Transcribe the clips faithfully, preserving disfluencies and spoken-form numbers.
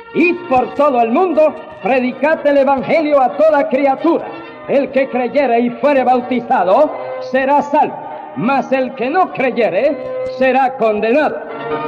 Id por todo el mundo, predicad el evangelio a toda criatura. El que creyere y fuere bautizado será salvo, mas el que no creyere será condenado.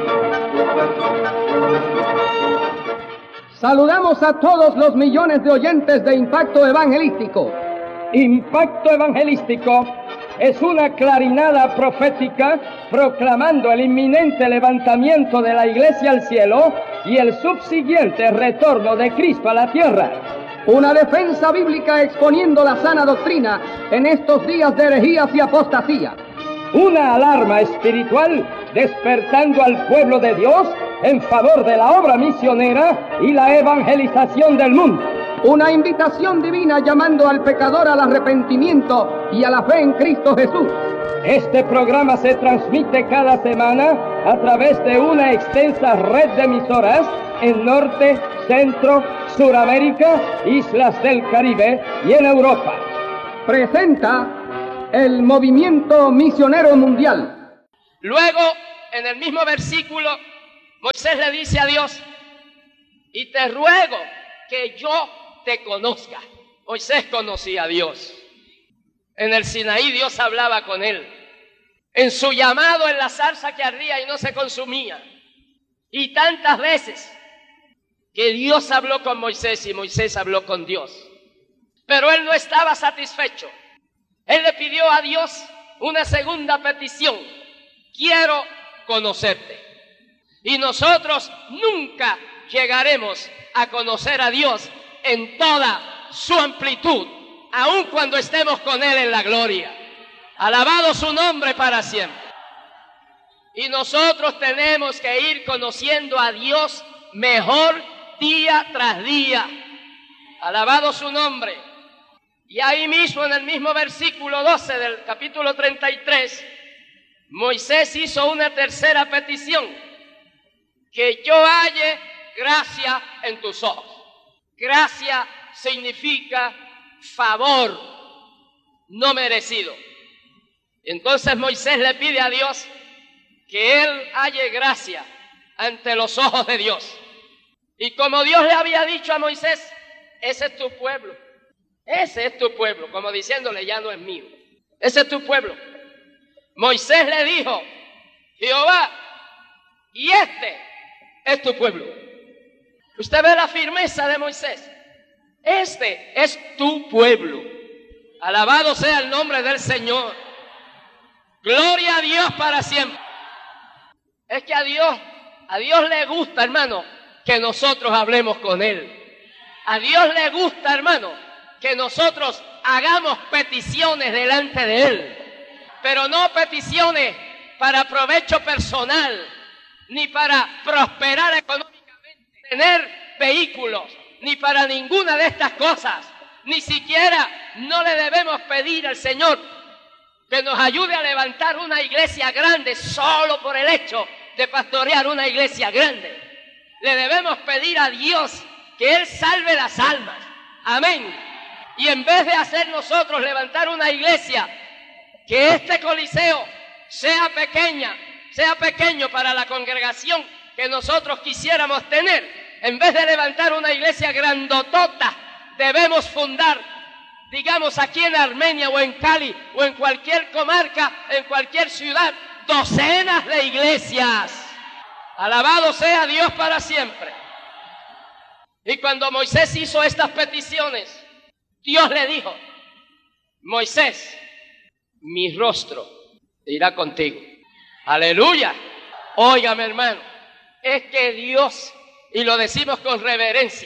Saludamos a todos los millones de oyentes de Impacto Evangelístico. Impacto Evangelístico es una clarinada profética proclamando el inminente levantamiento de la Iglesia al cielo y el subsiguiente retorno de Cristo a la tierra. Una defensa bíblica exponiendo la sana doctrina en estos días de herejías y apostasía. Una alarma espiritual despertando al pueblo de Dios en favor de la obra misionera y la evangelización del mundo. Una invitación divina llamando al pecador al arrepentimiento y a la fe en Cristo Jesús. Este programa se transmite cada semana a través de una extensa red de emisoras en Norte, Centro, Suramérica, Islas del Caribe y en Europa. Presenta el Movimiento Misionero Mundial. Luego, en el mismo versículo, Moisés le dice a Dios: y te ruego que yo te conozca. Moisés conocía a Dios. En el Sinaí Dios hablaba con él. En su llamado en la zarza que ardía y no se consumía. Y tantas veces que Dios habló con Moisés y Moisés habló con Dios. Pero él no estaba satisfecho. Él le pidió a Dios una segunda petición: quiero conocerte. Y nosotros nunca llegaremos a conocer a Dios en toda su amplitud, aun cuando estemos con Él en la gloria. Alabado su nombre para siempre. Y nosotros tenemos que ir conociendo a Dios mejor día tras día. Alabado su nombre. Y ahí mismo, en el mismo versículo doce del capítulo treinta y tres, Moisés hizo una tercera petición: que yo halle gracia en tus ojos. Gracia significa favor no merecido. Entonces Moisés le pide a Dios que él halle gracia ante los ojos de Dios. Y como Dios le había dicho a Moisés: ese es tu pueblo, ese es tu pueblo, como diciéndole, ya no es mío, ese es tu pueblo. Moisés le dijo: Jehová, y este es tu pueblo. Usted ve la firmeza de Moisés. Este es tu pueblo. Alabado sea el nombre del Señor. Gloria a Dios para siempre. Es que a Dios, a Dios le gusta, hermano, que nosotros hablemos con Él. A Dios le gusta, hermano, que nosotros hagamos peticiones delante de Él. Pero no peticiones para provecho personal, ni para prosperar económicamente, tener vehículos, ni para ninguna de estas cosas. Ni siquiera no le debemos pedir al Señor que nos ayude a levantar una iglesia grande solo por el hecho de pastorear una iglesia grande. Le debemos pedir a Dios que Él salve las almas. Amén. Y en vez de hacer nosotros levantar una iglesia, que este coliseo sea pequeña, sea pequeño para la congregación que nosotros quisiéramos tener, en vez de levantar una iglesia grandotota, debemos fundar, digamos aquí en Armenia o en Cali o en cualquier comarca, en cualquier ciudad, docenas de iglesias. Alabado sea Dios para siempre. Y cuando Moisés hizo estas peticiones, Dios le dijo: Moisés, mi rostro irá contigo. Aleluya. Óigame, hermano, es que Dios, y lo decimos con reverencia,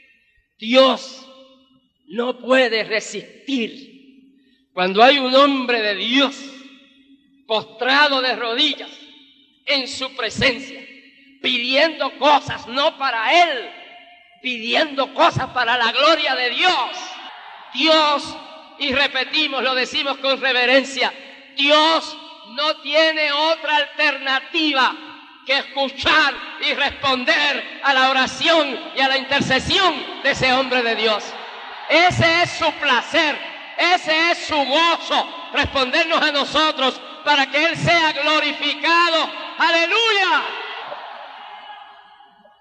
Dios no puede resistir cuando hay un hombre de Dios postrado de rodillas en su presencia, pidiendo cosas no para Él, pidiendo cosas para la gloria de Dios. Dios, y repetimos, lo decimos con reverencia, Dios no tiene otra alternativa que escuchar y responder a la oración y a la intercesión de ese hombre de Dios. Ese es su placer, ese es su gozo, respondernos a nosotros para que Él sea glorificado. ¡Aleluya!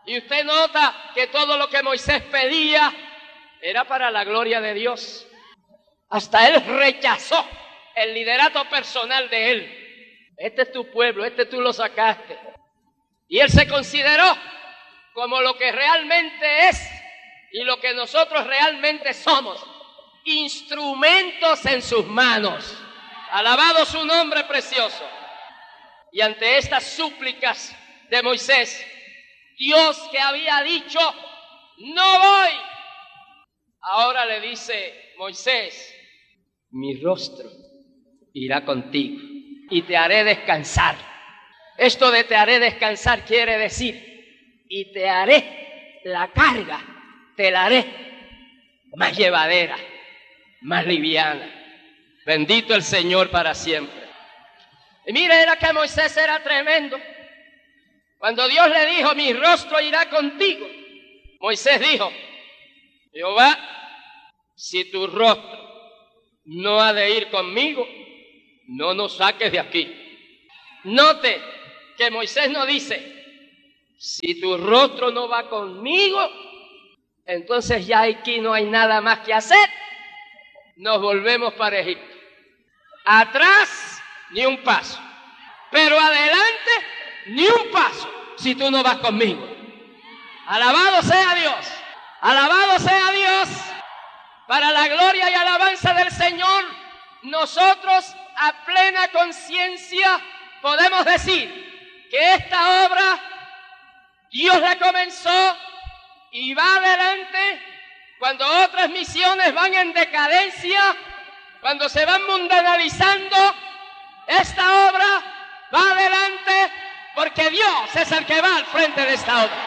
Y usted nota que todo lo que Moisés pedía era para la gloria de Dios. Hasta él rechazó el liderato personal de él. Este es tu pueblo, este tú lo sacaste. Y él se consideró como lo que realmente es y lo que nosotros realmente somos, instrumentos en sus manos. Alabado su nombre precioso. Y ante estas súplicas de Moisés, Dios, que había dicho, no voy, ahora le dice: Moisés, mi rostro irá contigo y te haré descansar. Esto de te haré descansar quiere decir, y te haré la carga, te la haré más llevadera, más liviana. Bendito el Señor para siempre. Y mire, era que Moisés era tremendo. Cuando Dios le dijo, mi rostro irá contigo, Moisés dijo: Jehová, si tu rostro no ha de ir conmigo, no nos saques de aquí. Note que Moisés no dice, si tu rostro no va conmigo, entonces ya aquí no hay nada más que hacer, nos volvemos para Egipto. Atrás, ni un paso, pero adelante, ni un paso, si tú no vas conmigo. Alabado sea Dios, alabado sea Dios. Para la gloria y alabanza del Señor, nosotros a plena conciencia podemos decir que esta obra Dios la comenzó y va adelante. Cuando otras misiones van en decadencia, cuando se van mundanalizando, esta obra va adelante porque Dios es el que va al frente de esta obra.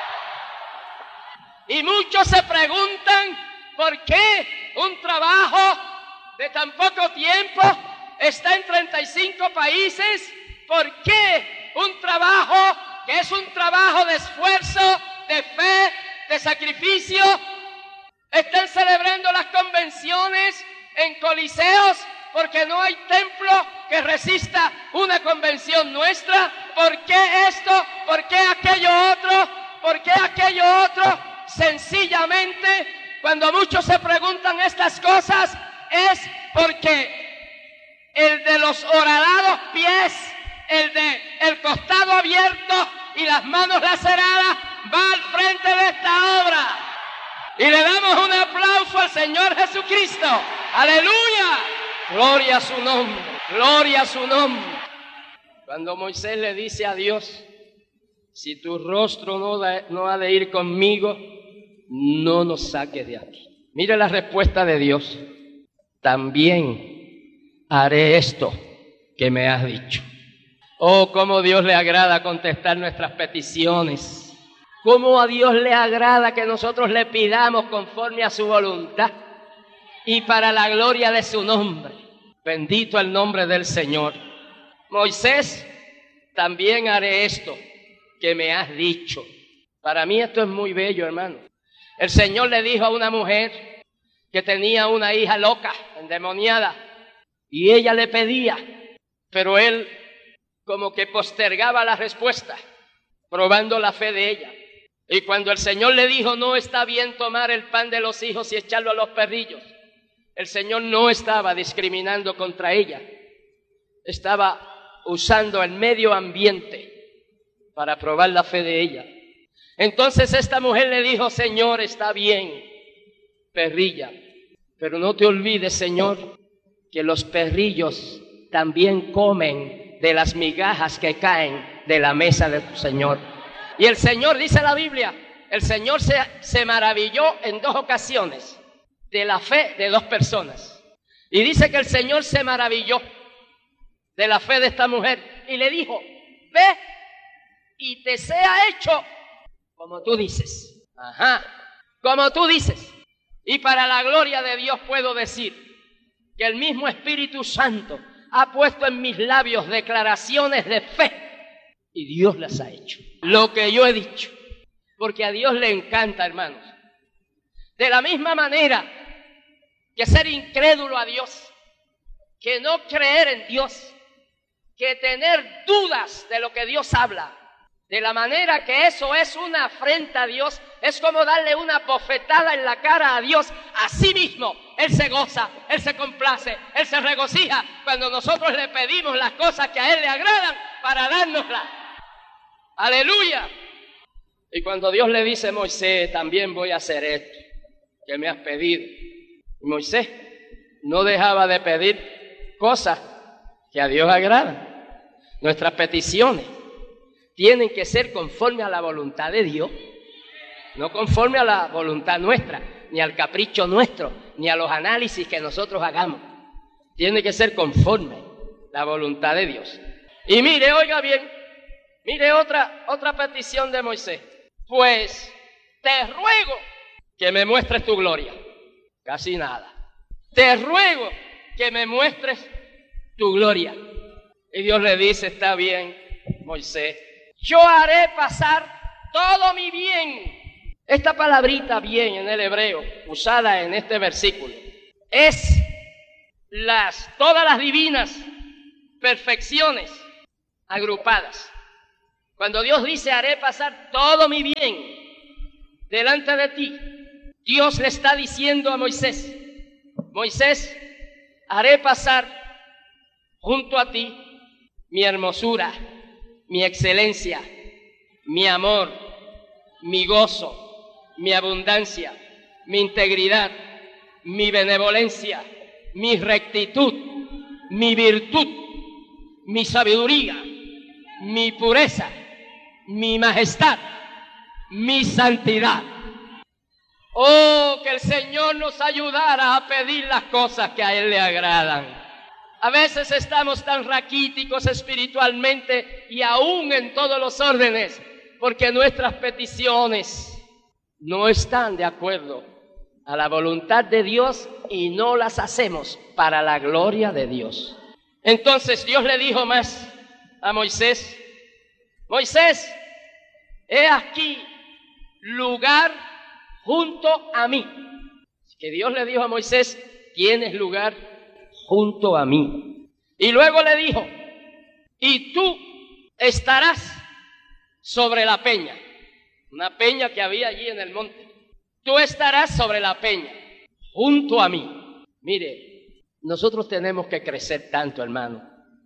Y muchos se preguntan, ¿por qué un trabajo de tan poco tiempo está en treinta y cinco países? ¿Por qué un trabajo que es un trabajo de esfuerzo, de fe, de sacrificio, están celebrando las convenciones en coliseos? Porque no hay templo que resista una convención nuestra. ¿Por qué esto? ¿Por qué aquello otro? ¿Por qué aquello otro? Sencillamente, cuando muchos se preguntan estas cosas, es porque el de los horadados pies, el de el costado abierto y las manos laceradas va al frente de esta obra. Y le damos un aplauso al Señor Jesucristo. ¡Aleluya! Gloria a su nombre, gloria a su nombre. Cuando Moisés le dice a Dios, si tu rostro no, da, no ha de ir conmigo, no nos saques de aquí. Mire la respuesta de Dios. También haré esto que me has dicho. Oh, cómo Dios le agrada contestar nuestras peticiones. Cómo a Dios le agrada que nosotros le pidamos conforme a su voluntad y para la gloria de su nombre. Bendito el nombre del Señor. Moisés, también haré esto que me has dicho. Para mí esto es muy bello, hermano. El Señor le dijo a una mujer que tenía una hija loca, endemoniada, y ella le pedía, pero él como que postergaba la respuesta, probando la fe de ella. Y cuando el Señor le dijo, no está bien tomar el pan de los hijos y echarlo a los perrillos, el Señor no estaba discriminando contra ella, estaba usando el medio ambiente para probar la fe de ella. Entonces esta mujer le dijo, Señor, está bien, perrilla, pero no te olvides, Señor, que los perrillos también comen de las migajas que caen de la mesa de tu Señor. Y el Señor, dice la Biblia, el Señor se, se maravilló en dos ocasiones de la fe de dos personas. Y dice que el Señor se maravilló de la fe de esta mujer y le dijo, ve y te sea hecho como tú dices. Ajá, como tú dices. Y para la gloria de Dios puedo decir que el mismo Espíritu Santo ha puesto en mis labios declaraciones de fe y Dios las ha hecho. Lo que yo he dicho, porque a Dios le encanta, hermanos. De la misma manera que ser incrédulo a Dios, que no creer en Dios, que tener dudas de lo que Dios habla, De la manera que eso es una afrenta a Dios, es como darle una bofetada en la cara a Dios. Así mismo, Él se goza, Él se complace, Él se regocija cuando nosotros le pedimos las cosas que a Él le agradan para dárnoslas. ¡Aleluya! Y cuando Dios le dice a Moisés, también voy a hacer esto que me has pedido. Y Moisés no dejaba de pedir cosas que a Dios agradan. Nuestras peticiones tienen que ser conforme a la voluntad de Dios, no conforme a la voluntad nuestra, ni al capricho nuestro, ni a los análisis que nosotros hagamos. Tiene que ser conforme a la voluntad de Dios. Y mire, oiga bien, mire otra, otra petición de Moisés. Pues te ruego que me muestres tu gloria. Casi nada. Te ruego que me muestres tu gloria. Y Dios le dice, está bien, Moisés, yo haré pasar todo mi bien. Esta palabrita bien en el hebreo, usada en este versículo, es las, todas las divinas perfecciones agrupadas. Cuando Dios dice, haré pasar todo mi bien delante de ti, Dios le está diciendo a Moisés, Moisés, haré pasar junto a ti mi hermosura, mi excelencia, mi amor, mi gozo, mi abundancia, mi integridad, mi benevolencia, mi rectitud, mi virtud, mi sabiduría, mi pureza, mi majestad, mi santidad. Oh, que el Señor nos ayudara a pedir las cosas que a Él le agradan. A veces estamos tan raquíticos espiritualmente y aún en todos los órdenes, porque nuestras peticiones no están de acuerdo a la voluntad de Dios y no las hacemos para la gloria de Dios. Entonces Dios le dijo más a Moisés, Moisés, he aquí lugar junto a mí. Que Dios le dijo a Moisés, tienes lugar junto a mí. Y luego le dijo, y tú estarás sobre la peña, una peña que había allí en el monte. Tú estarás sobre la peña, junto a mí. Mire, nosotros tenemos que crecer tanto, hermano,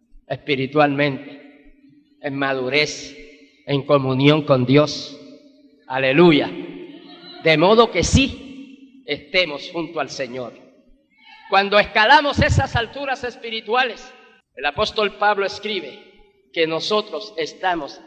espiritualmente, en madurez, en comunión con Dios. Aleluya. De modo que sí estemos junto al Señor. Cuando escalamos esas alturas espirituales, el apóstol Pablo escribe que nosotros estamos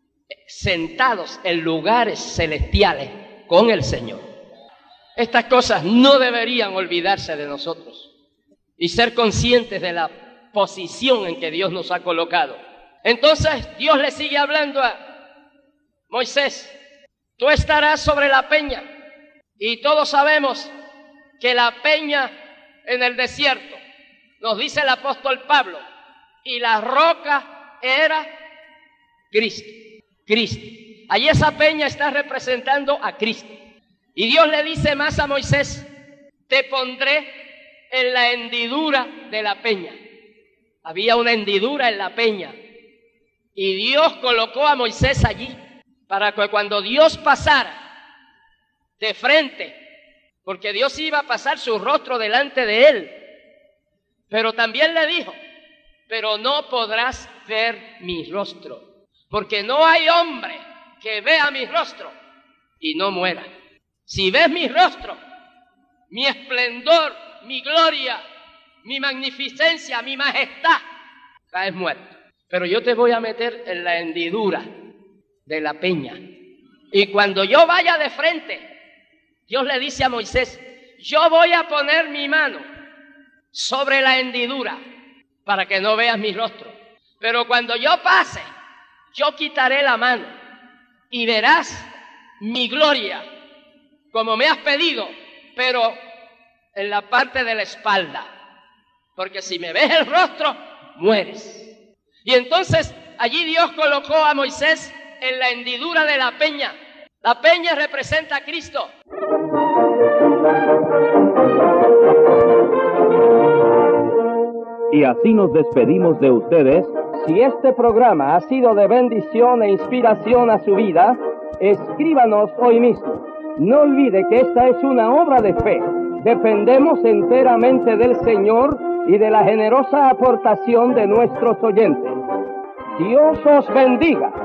sentados en lugares celestiales con el Señor. Estas cosas no deberían olvidarse de nosotros y ser conscientes de la posición en que Dios nos ha colocado. Entonces Dios le sigue hablando a Moisés, tú estarás sobre la peña, y todos sabemos que la peña en el desierto, nos dice el apóstol Pablo, y la roca era Cristo, Cristo. Allí esa peña está representando a Cristo. Y Dios le dice más a Moisés, te pondré en la hendidura de la peña. Había una hendidura en la peña. Y Dios colocó a Moisés allí para que cuando Dios pasara de frente, porque Dios iba a pasar su rostro delante de él, pero también le dijo, pero no podrás ver mi rostro, porque no hay hombre que vea mi rostro y no muera. Si ves mi rostro, mi esplendor, mi gloria, mi magnificencia, mi majestad, caes muerto. Pero yo te voy a meter en la hendidura de la peña. Y cuando yo vaya de frente, Dios le dice a Moisés, yo voy a poner mi mano sobre la hendidura para que no veas mi rostro. Pero cuando yo pase, yo quitaré la mano y verás mi gloria, como me has pedido, pero en la parte de la espalda. Porque si me ves el rostro, mueres. Y entonces allí Dios colocó a Moisés en la hendidura de la peña. La peña representa a Cristo. Y así nos despedimos de ustedes, Si este programa ha sido de bendición e inspiración a su vida, escríbanos hoy mismo. No olvide que esta es una obra de fe. Dependemos enteramente del Señor y de la generosa aportación de nuestros oyentes. Dios os bendiga.